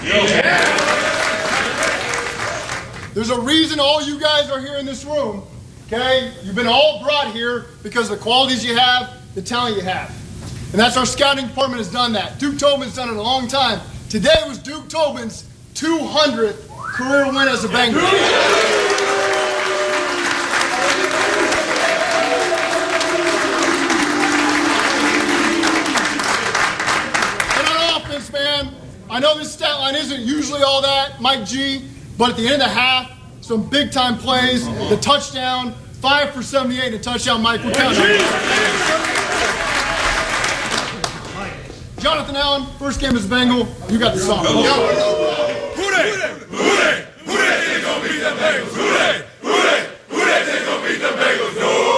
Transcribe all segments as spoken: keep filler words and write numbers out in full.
There's a reason all you guys are here in this room, okay? You've been all brought here because of the qualities you have, the talent you have. And that's our scouting department has done that. Duke Tobin's done it a long time. Today was Duke Tobin's two hundredth career win as a Bengal. And on offense, man, I know this stat line isn't usually all that, Mike G, but at the end of the half, some big-time plays, the touchdown, five for seventy-eight, and a touchdown, Mike. We're counting on you. Jonathan Allen, first game as a Bengal, you got the song. Who they? Who they? Who they think gonna beat the Bengals? Who they? Who they? Who they think gonna beat the Bengals?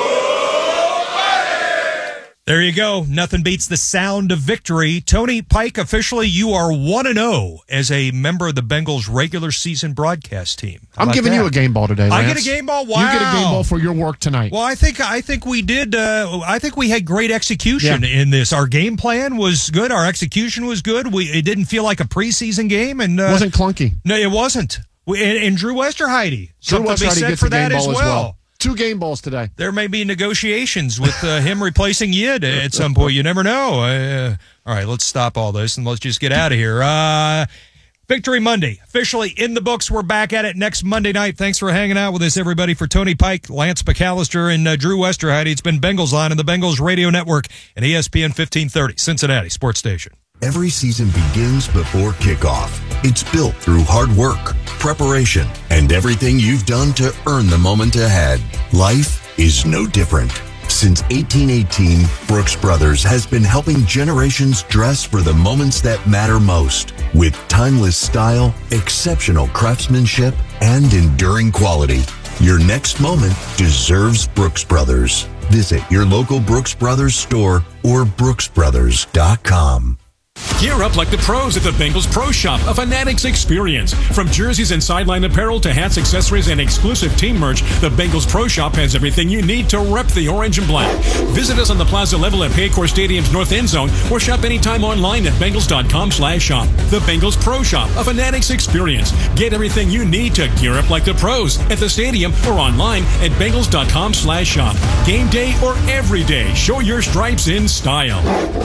Nobody! There you go. Nothing beats the sound of victory. Tony Pike, officially, you are one and oh as a member of the Bengals regular season broadcast team. How I'm about giving that? you a game ball today, Lance. I get a game ball? Wow. You get a game ball for your work tonight. Well, I think I think we did. Uh, I think we had great execution Yeah. in this. Our game plan was good. Our execution was good. We it didn't feel like a preseason game, and uh, Wasn't clunky. No, it wasn't. We, and, and Drew Westerheide, Drew something to be Westerheide said gets for a game that as ball well. as well. Two game balls today. There may be negotiations with uh, him replacing Yid at some point. You never know. Uh, all right, let's stop all this and let's just get out of here. Uh, Victory Monday, officially in the books. We're back at it next Monday night. Thanks for hanging out with us, everybody. For Tony Pike, Lance McAllister, and uh, Drew Westerheide, it's been Bengals Line on the Bengals Radio Network and E S P N fifteen thirty, Cincinnati Sports Station. Every season begins before kickoff. It's built through hard work, preparation, and everything you've done to earn the moment ahead. Life is no different. Since eighteen eighteen, Brooks Brothers has been helping generations dress for the moments that matter most. With timeless style, exceptional craftsmanship, and enduring quality. Your next moment deserves Brooks Brothers. Visit your local Brooks Brothers store or brooks brothers dot com. Gear up like the pros at the Bengals Pro Shop, a Fanatics experience. From jerseys and sideline apparel to hats, accessories, and exclusive team merch, the Bengals Pro Shop has everything you need to rep the orange and black. Visit us on the plaza level at Paycor Stadium's north end zone or shop anytime online at bengals dot com slash shop. The Bengals Pro Shop, a Fanatics experience. Get everything you need to gear up like the pros at the stadium or online at bengals dot com slash shop. Game day or every day, show your stripes in style.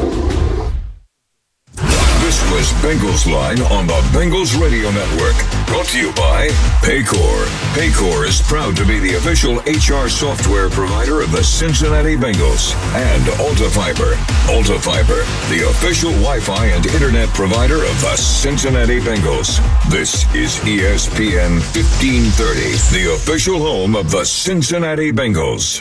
This was Bengals Line on the Bengals Radio Network. Brought to you by Paycor. Paycor is proud to be the official H R software provider of the Cincinnati Bengals. And AltaFiber. AltaFiber, the official Wi-Fi and internet provider of the Cincinnati Bengals. This is E S P N fifteen thirty, the official home of the Cincinnati Bengals.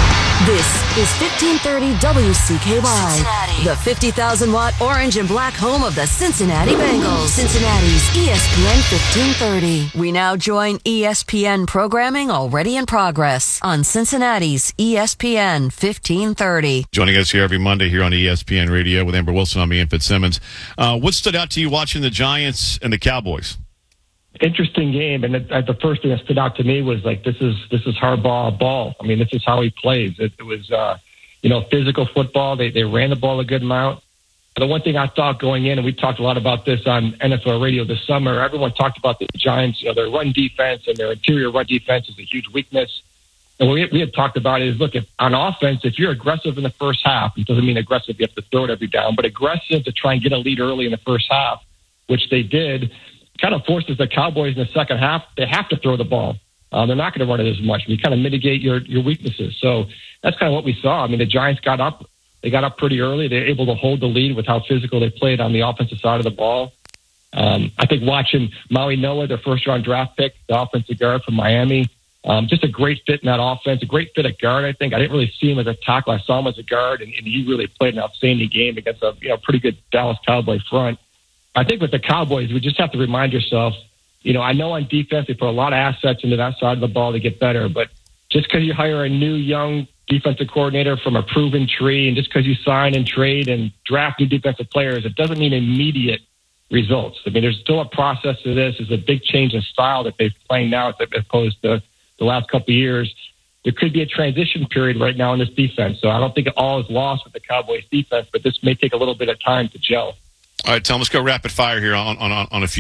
This is fifteen thirty W C K Y, Cincinnati. the fifty thousand watt orange and black home of the Cincinnati Bengals. Cincinnati's E S P N fifteen thirty. We now join E S P N programming already in progress on Cincinnati's E S P N fifteen thirty. Joining us here every Monday here on E S P N Radio with Amber Wilson, on me, and Fitzsimmons. Uh, what stood out to you watching the Giants and the Cowboys? Interesting game, and it, uh, the first thing that stood out to me was like this is this is Harbaugh ball. I mean, this is how he plays. It, it was uh, you know physical football. They they ran the ball a good amount. The one thing I thought going in, and we talked a lot about this on N F L radio this summer. Everyone talked about the Giants, you know, their run defense and their interior run defense is a huge weakness. And what we, we had talked about is, look, if, on offense, if you're aggressive in the first half, it doesn't mean aggressive you have to throw it every down, but aggressive to try and get a lead early in the first half, which they did. Kind of forces the Cowboys in the second half. They have to throw the ball. Um, they're not going to run it as much. You kind of mitigate your, your weaknesses. So that's kind of what we saw. I mean, the Giants got up. They got up pretty early. They were able to hold the lead with how physical they played on the offensive side of the ball. Um, I think watching Maui Noah, their first-round draft pick, the offensive guard from Miami, um, just a great fit in that offense, a great fit at guard, I think. I didn't really see him as a tackle. I saw him as a guard, and, and he really played an outstanding game against a you know pretty good Dallas Cowboy front. I think with the Cowboys, we just have to remind yourself, you know, I know on defense they put a lot of assets into that side of the ball to get better, but just because you hire a new young defensive coordinator from a proven tree and just because you sign and trade and draft new defensive players, it doesn't mean immediate results. I mean, there's still a process to this. There's a big change in style that they're playing now as opposed to the last couple of years. There could be a transition period right now in this defense, so I don't think all is lost with the Cowboys defense, but this may take a little bit of time to gel. All right, Tom, let's go rapid fire here on, on, on a few.